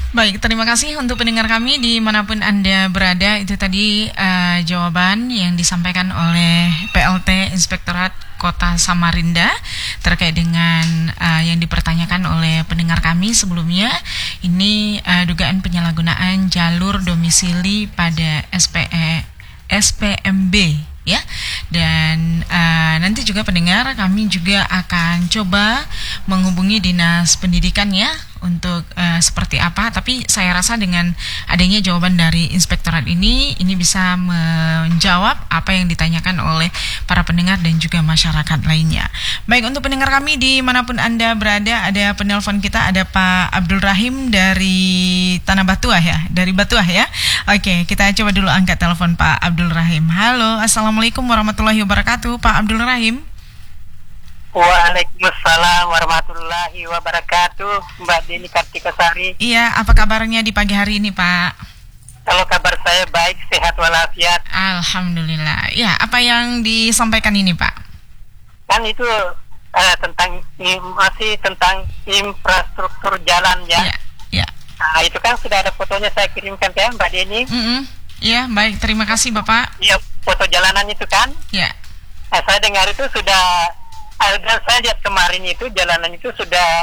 Baik, terima kasih untuk pendengar kami dimanapun Anda berada. Itu tadi jawaban yang disampaikan oleh PLT Inspektorat Kota Samarinda terkait dengan yang dipertanyakan oleh pendengar kami sebelumnya. Ini dugaan penyalahgunaan jalur domisili pada SPMB ya. Dan nanti juga pendengar kami juga akan coba menghubungi Dinas Pendidikan ya untuk seperti apa, tapi saya rasa dengan adanya jawaban dari inspektorat ini bisa menjawab apa yang ditanyakan oleh para pendengar dan juga masyarakat lainnya. Baik, untuk pendengar kami dimanapun Anda berada, ada penelpon kita, ada Pak Abdul Rahim dari Tanah Batuah ya, dari Batuah ya. Oke, kita coba dulu angkat telepon Pak Abdul Rahim. Halo, Assalamualaikum warahmatullahi wabarakatuh, Pak Abdul Rahim. Waalaikumsalam warahmatullahi wabarakatuh, Mbak Deni Kartika Sari. Iya, apa kabarnya di pagi hari ini, Pak? Kalau kabar saya baik, sehat walafiat. Alhamdulillah. Ya, apa yang disampaikan ini, Pak? Kan itu masih tentang infrastruktur jalan ya. Iya. Nah, itu kan sudah ada fotonya saya kirimkan ke Mbak Deni. Iya, baik. Terima kasih, Bapak. Iya, foto jalanan itu kan. Iya. Nah, saya dengar itu sudah. Dan saya lihat kemarin itu jalanan itu sudah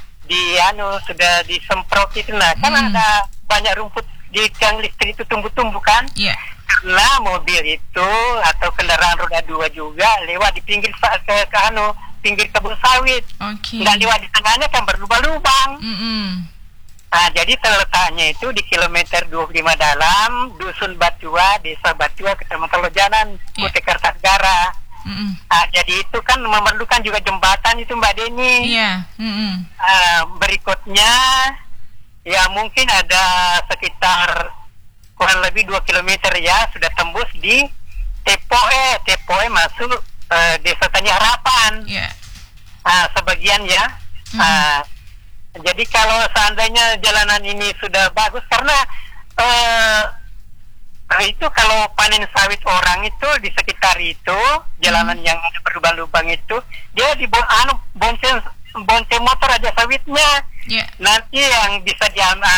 disemprot itu. Nah, kan ada banyak rumput di tiang listrik itu tumbuh-tumbuh kan? Iya. Karena mobil itu atau kendaraan roda 2 juga lewat di pinggir pinggir kebun sawit. Oke. Nggak lewat di tengahnya kan berlubang-lubang. Nah, jadi terletaknya itu di kilometer 25 dalam Dusun Batua, Desa Batua, Kecamatan Lojanan, Kutai Kartanegara. Jadi itu kan memerlukan juga jembatan itu Mbak Deni. Iya. Berikutnya ya mungkin ada sekitar kurang lebih 2 kilometer ya sudah tembus di Tepoe masuk Desa Tani Harapan. Iya. Sebagian ya. Jadi kalau seandainya jalanan ini sudah bagus karena itu kalau panen sawit orang itu di sekitar itu jalanan yang ada berlubang-lubang itu dia bonceng motor aja sawitnya. Nanti yang bisa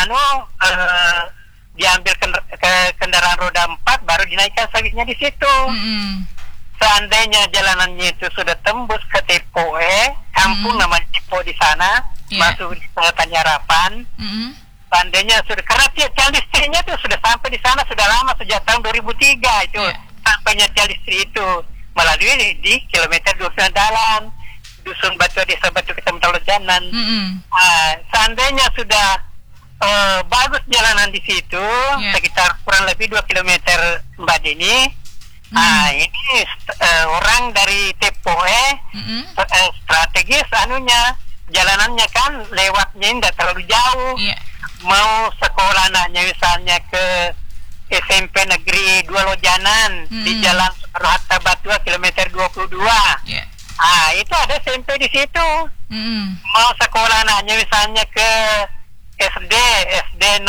diambil kendaraan roda 4 baru dinaikkan sawitnya di situ. Seandainya jalanannya itu sudah tembus ke Tepoe, kampung namanya Tepoe di sana, masuk di Tani Harapan. Seandainya sudah, karena tiang listriknya itu sudah sampai di sana sudah lama, sejak tahun 2003 itu sampainya tiang listrik itu melalui di kilometer 29 dalam Dusun Batu, Desa Batu, Kecamatan Lojanan. Seandainya sudah bagus jalanan di situ, sekitar kurang lebih 2 kilometer Mbak Deni. Ini orang dari Tepoe strategis jalanannya kan lewatnya tidak terlalu jauh. Mau sekolah anaknya misalnya ke SMP Negeri 2 Lojanan di Jalan Soekarno-Hatta Batua kilometer 22. Itu ada SMP di situ. Mau sekolah anaknya misalnya ke SD 005.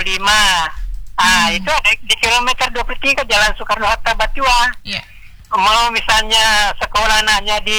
Itu ada di kilometer 23 Jalan Soekarno-Hatta Batua. Mau misalnya sekolah anaknya di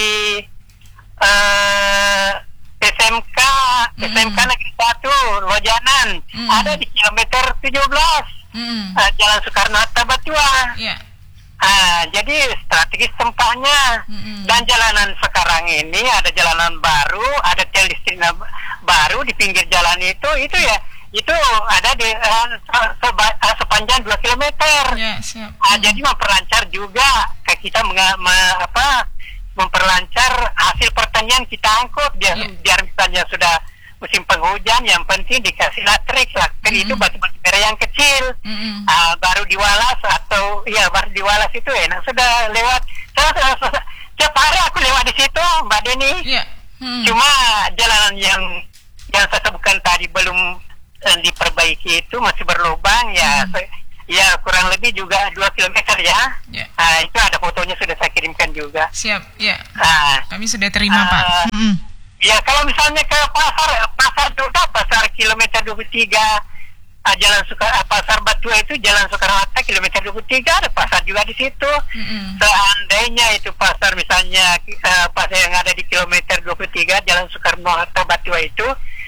SMK Negeri 1 Lojanan ada di kilometer 17 Jalan Soekarno-Hatta Batua. Jadi strategis tempatnya. Dan jalanan sekarang ini ada jalanan baru, ada tiang listrik baru di pinggir jalan itu ya itu ada di sepanjang 2 kilometer. Jadi memperlancar juga kita memperlancar hasil pertanian kita angkut biar misalnya sudah musim penghujan yang penting dikasih latrik itu batu-batu merah yang kecil. Baru diwalas baru diwalas itu enak sudah lewat. Setiap hari aku lewat di situ Mbak Deni. Cuma jalanan yang saya sebutkan tadi belum diperbaiki itu masih berlubang ya kurang lebih juga 2 kilometer ya. Itu ada fotonya sudah saya kirimkan juga. Siap, ya. Kami sudah terima, Pak. Ya, kalau misalnya ke pasar juga, pasar kilometer 23, pasar Batua itu Jalan Soekarno-Hatta kilometer 23 ada pasar juga di situ. Seandainya itu pasar misalnya pasar yang ada di kilometer 23 Jalan Soekarno-Hatta Batua itu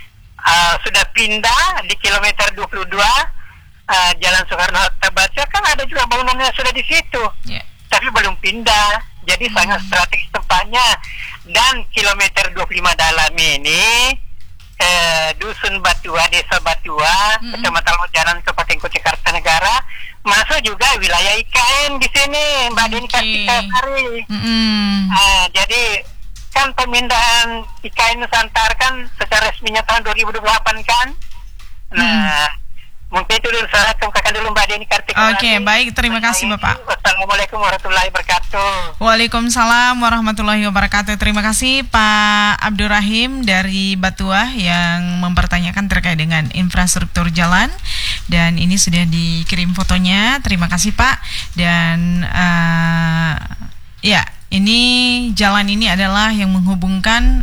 sudah pindah di kilometer 22 Jalan Soekarno-Hatta Baca, kan ada juga bangunannya sudah di situ, tapi belum pindah. Jadi sangat strategis tempatnya. Dan kilometer 25 dalam ini Dusun Batua, Desa Batua, Kecamatan Lojanan, Kabupaten Kutai Kartanegara, masuk juga wilayah IKN di sini, Mbak Deni Kartikasari. Jadi kan pemindahan IKN Nusantara kan secara resminya tahun 2028 kan. Nah, mungkin itu dulu saya tungkakan dulu Mbak Deni Kartikasari. Oke, baik, terima kasih Bapak. Wassalamualaikum warahmatullahi wabarakatuh. Waalaikumsalam warahmatullahi wabarakatuh. Terima kasih Pak Abdurrahim dari Batua yang mempertanyakan terkait dengan infrastruktur jalan, dan ini sudah dikirim fotonya. Terima kasih Pak. Dan ya, ini jalan ini adalah yang menghubungkan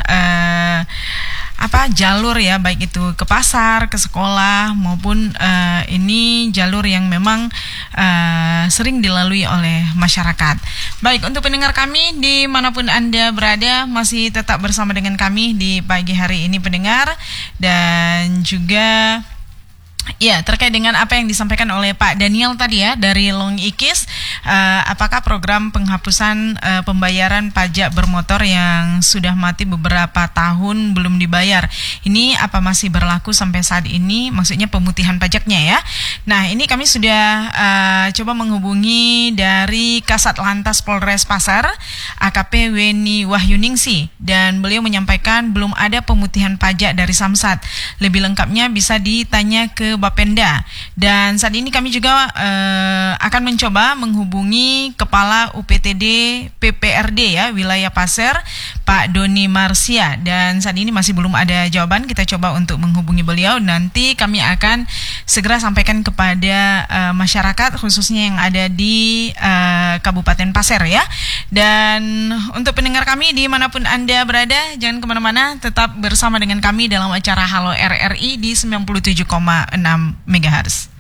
jalur ya, baik itu ke pasar, ke sekolah, maupun ini jalur yang memang sering dilalui oleh masyarakat. Baik, untuk pendengar kami dimanapun Anda berada, masih tetap bersama dengan kami di pagi hari ini pendengar, dan juga ya, terkait dengan apa yang disampaikan oleh Pak Daniel tadi ya dari Long Ikis, apakah program penghapusan pembayaran pajak bermotor yang sudah mati beberapa tahun belum dibayar, ini apa masih berlaku sampai saat ini, maksudnya pemutihan pajaknya ya. Nah, ini kami sudah coba menghubungi dari Kasat Lantas Polres Pasar, AKP Weni Wahyuningsi, dan beliau menyampaikan belum ada pemutihan pajak dari Samsat. Lebih lengkapnya bisa ditanya ke Bapenda. Dan saat ini kami juga akan mencoba menghubungi Kepala UPTD PPRD ya wilayah Pasir, Pak Doni Marsia, dan saat ini masih belum ada jawaban. Kita coba untuk menghubungi beliau. Nanti kami akan segera sampaikan kepada masyarakat khususnya yang ada di Kabupaten Pasir ya. Dan untuk pendengar kami dimanapun Anda berada, jangan kemana-mana, tetap bersama dengan kami dalam acara Halo RRI di 97,6 MHz.